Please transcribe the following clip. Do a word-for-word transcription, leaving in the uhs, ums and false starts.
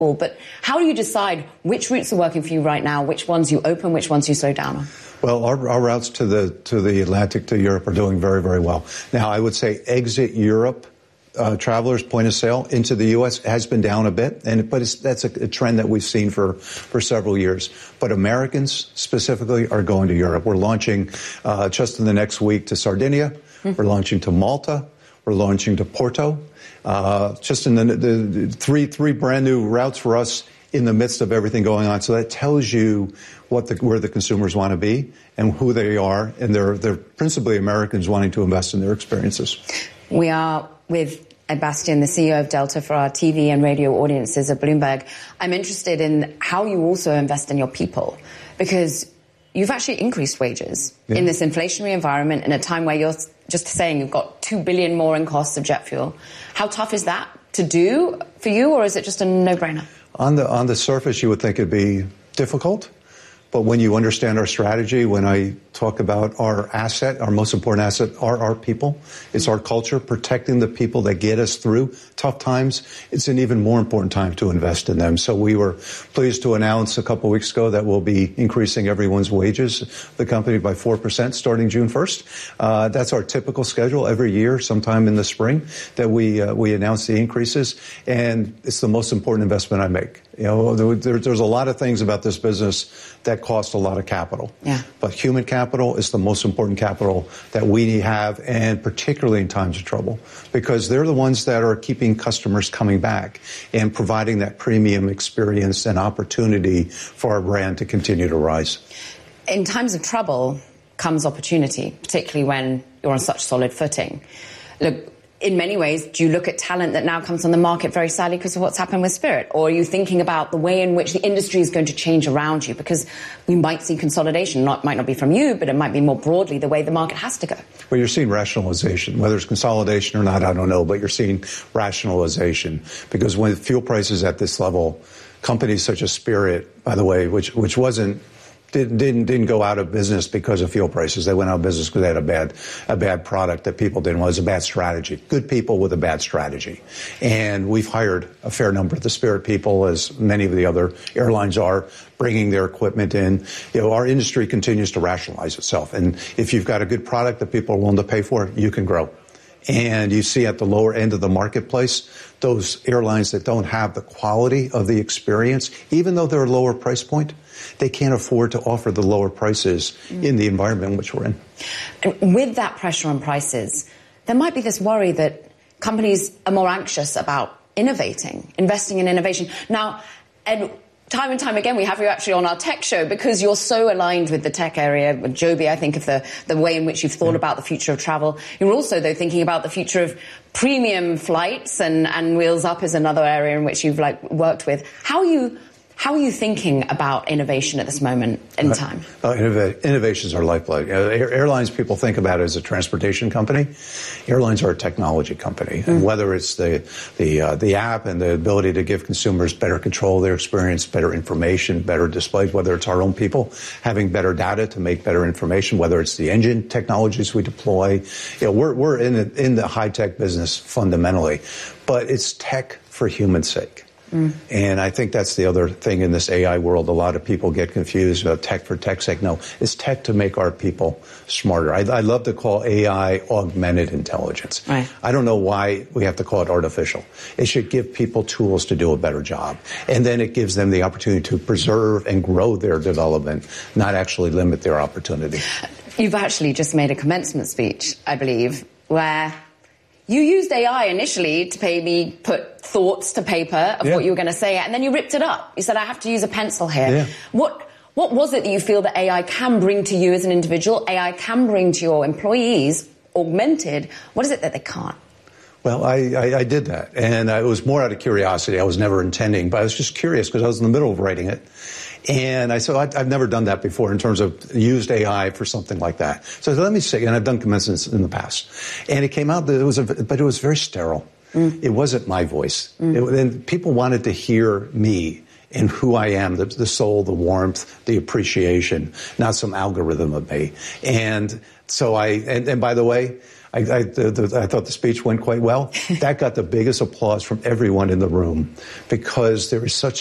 But how do you decide which routes are working for you right now, which ones you open, which ones you slow down on? Well, our, our routes to the to the Atlantic to Europe are doing very, very well. Now, I would say exit Europe uh, travelers point of sale into the U S has been down a bit, and but it's, that's a, a trend that we've seen for, for several years. But Americans specifically are going to Europe. We're launching uh, just in the next week to Sardinia. Mm-hmm. We're launching to Malta. We're launching to Porto. Uh, just in the, the, the three three brand new routes for us in the midst of everything going on. So that tells you what the, where the consumers want to be and who they are, and they're they're principally Americans wanting to invest in their experiences. We are with Ed Bastian, the C E O of Delta, for our T V and radio audiences at Bloomberg. I'm interested in how you also invest in your people, because you've actually increased wages yeah. in this inflationary environment in a time where you're just saying you've got two billion dollars more in costs of jet fuel. How tough is that to do for you, or is it just a no-brainer? On the on the surface, you would think it'd be difficult. But when you understand our strategy, when I talk about our asset, our most important asset are our people. It's our culture, protecting the people that get us through tough times. It's an even more important time to invest in them. So we were pleased to announce a couple of weeks ago that we'll be increasing everyone's wages, the company, by four percent starting June first. Uh, that's our typical schedule every year, sometime in the spring, that we uh, we announce the increases. And it's the most important investment I make. You know, there, there's a lot of things about this business that cost a lot of capital. Yeah. But human capital is the most important capital that we have, and particularly in times of trouble, because they're the ones that are keeping customers coming back and providing that premium experience and opportunity for our brand to continue to rise. In times of trouble comes opportunity, particularly when you're on such solid footing. Look, in many ways, do you look at talent that now comes on the market very sadly because of what's happened with Spirit? Or are you thinking about the way in which the industry is going to change around you? Because we might see consolidation. Not, might not be from you, but it might be more broadly the way the market has to go. Well, you're seeing rationalization. Whether it's consolidation or not, I don't know. But you're seeing rationalization. Because when fuel prices at this level, companies such as Spirit, by the way, which which wasn't Didn't, didn't didn't go out of business because of fuel prices. They went out of business because they had a bad a bad product that people didn't want. It was a bad strategy. Good people with a bad strategy. And we've hired a fair number of the Spirit people, as many of the other airlines are, bringing their equipment in. You know, our industry continues to rationalize itself. And if you've got a good product that people are willing to pay for, you can grow. And you see at the lower end of the marketplace, those airlines that don't have the quality of the experience, even though they're a lower price point, they can't afford to offer the lower prices mm. in the environment in which we're in. And with that pressure on prices, there might be this worry that companies are more anxious about innovating, investing in innovation. Now, Ed, time and time again, we have you actually on our tech show because you're so aligned with the tech area, with Joby, I think, of the, the way in which you've thought yeah. about the future of travel. You're also, though, thinking about the future of premium flights, and, and Wheels Up is another area in which you've like worked with. How are you... How are you thinking about innovation at this moment in time? Uh, innov- innovation is our lifeblood. Uh, air- airlines, people think about it as a transportation company. Airlines are a technology company. Mm. And whether it's the the uh, the app and the ability to give consumers better control of their experience, better information, better displays, whether it's our own people having better data to make better information, whether it's the engine technologies we deploy. You know, we're, we're in, the, in the high-tech business fundamentally, but it's tech for human sake. Mm. And I think that's the other thing in this A I world. A lot of people get confused about tech for tech's sake. No, it's tech to make our people smarter. I, I love to call A I augmented intelligence. Right. I don't know why we have to call it artificial. It should give people tools to do a better job. And then it gives them the opportunity to preserve and grow their development, not actually limit their opportunity. You've actually just made a commencement speech, I believe, where you used A I initially to maybe put thoughts to paper of yeah. what you were going to say, and then you ripped it up. You said, I have to use a pencil here. Yeah. What what was it that you feel that A I can bring to you as an individual, A I can bring to your employees, augmented? What is it that they can't? Well, I, I, I did that, and it was more out of curiosity. I was never intending, but I was just curious because I was in the middle of writing it. And I said, I've never done that before in terms of used A I for something like that. So I said, let me see. And I've done commencements in the past. And it came out that it was, a, but it was very sterile. Mm. It wasn't my voice. Mm. It, and people wanted to hear me and who I am, the, the soul, the warmth, the appreciation, not some algorithm of me. And so I, and, and by the way, I, I, the, the, I thought the speech went quite well. That got the biggest applause from everyone in the room because there is such